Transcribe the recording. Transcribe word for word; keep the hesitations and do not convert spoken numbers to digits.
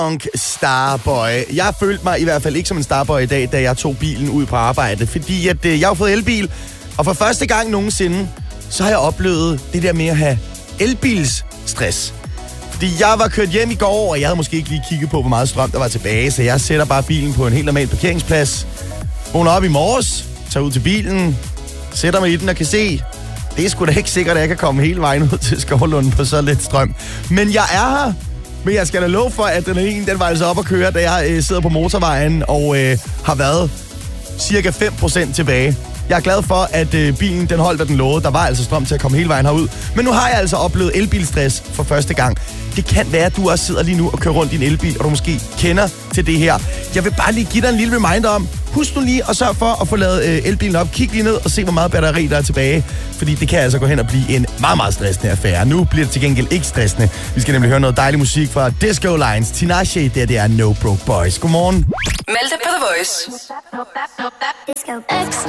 Starboy. Jeg følte mig i hvert fald ikke som en starboy i dag, da jeg tog bilen ud på arbejde, fordi at, øh, jeg har fået elbil, og for første gang nogensinde, så har jeg oplevet det der med at have elbilsstress. Fordi jeg var kørt hjem i går, og jeg havde måske ikke lige kigget på, hvor meget strøm der var tilbage, så jeg sætter bare bilen på en helt normal parkeringsplads, vågner op i morges, tager ud til bilen, sætter mig i den og kan se, det er sgu da ikke sikkert, at jeg kan komme hele vejen ud til Skovlund på så lidt strøm. Men jeg er her. Men jeg skal da love for, at den ene, den var altså op at køre, da jeg øh, sidder på motorvejen og øh, har været cirka fem procent tilbage. Jeg er glad for, at øh, bilen den holdt, hvad den lovede. Der var altså strøm til at komme hele vejen herud. Men nu har jeg altså oplevet elbilstress for første gang. Det kan være, at du også sidder lige nu og kører rundt i en elbil, og du måske kender til det her. Jeg vil bare lige give dig en lille reminder om, husk nu lige at sørge for at få lavet øh, elbilen op. Kig lige ned og se, hvor meget batteri der er tilbage. Fordi det kan altså gå hen og blive en meget, meget stressende affære. Nu bliver det til gengæld ikke stressende. Vi skal nemlig høre noget dejlig musik fra Disco Lines. Tinashe, der det er No Broke Boys. Godmorgen. Malte på The Voice.